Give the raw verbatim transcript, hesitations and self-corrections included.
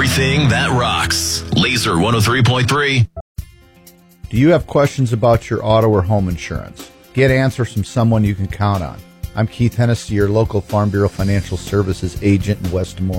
everything that rocks. Laser one oh three point three. Do you have questions about your auto or home insurance? Get answers from someone you can count on. I'm Keith Hennessy, your local Farm Bureau Financial Services agent in West Des Moines.